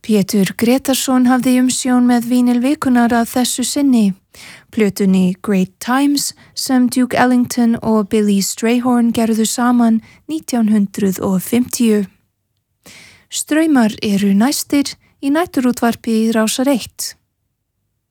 Pétur Gretarsson hafði umsjón með Vínil vikunar að þessu sinni. Plötunni Great Times sem Duke Ellington og Billy Strayhorn gerðu saman 1950. Straumar eru næstir í næturútvarpi Rásar 1.